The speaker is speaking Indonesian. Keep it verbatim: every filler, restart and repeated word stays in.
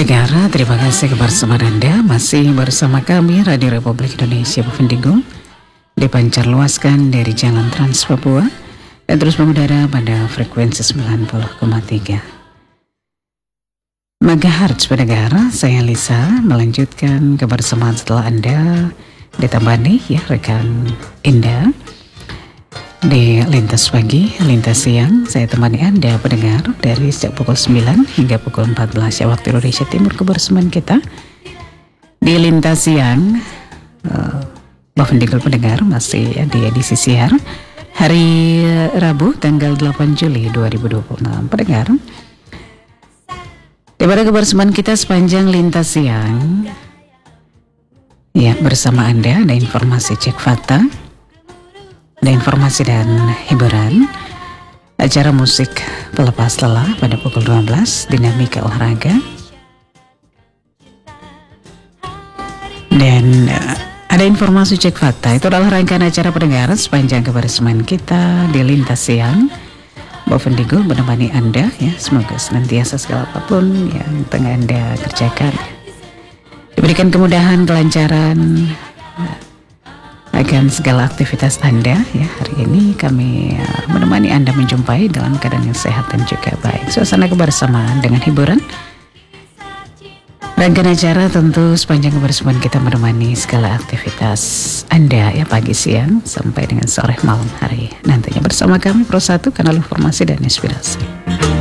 Pendengar, terima kasih kebersamaan Anda masih bersama kami Radio Republik Indonesia Bovendigul dipancar luaskan dari Jalan Trans Papua dan terus mengudara pada frekuensi sembilan puluh koma tiga megahertz. Pendengar, saya Lisa melanjutkan kebersamaan setelah Anda ditemani ya rekan Indah di Lintas Pagi, Lintas Siang. Saya temani Anda pendengar dari sejak pukul sembilan hingga pukul empat belas ya waktu Indonesia Timur. Kebersamaan kita di Lintas Siang uh, Bovendigul pendengar masih ya, di edisi siar hari Rabu tanggal delapan Juli dua ribu dua puluh enam. Pendengar, daripada kebersamaan kita sepanjang Lintas Siang ya, bersama Anda ada informasi cek fakta, ada informasi dan hiburan, acara musik pelepas lelah pada pukul dua belas, dinamika olahraga, dan uh, ada informasi cek fakta. Itu adalah rangkaian acara pendengar sepanjang kebersamaan kita di Lintas Siang. Bovendigul menemani Anda ya, semoga senantiasa segala apapun yang tengah Anda kerjakan diberikan kemudahan, kelancaran akan segala aktivitas Anda ya. Hari ini kami uh, menemani Anda menjumpai dalam keadaan yang sehat dan juga baik. Suasana kebersamaan dengan hiburan, rangkaian acara tentu sepanjang kebersamaan kita menemani segala aktivitas Anda ya, pagi, siang, sampai dengan sore malam hari. Nantinya bersama kami Pro satu Kanal Informasi dan Inspirasi.